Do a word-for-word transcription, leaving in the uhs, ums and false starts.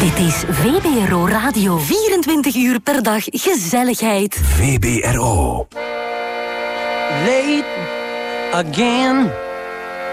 Dit is V B R O Radio. vierentwintig uur per dag gezelligheid. V B R O. Late again.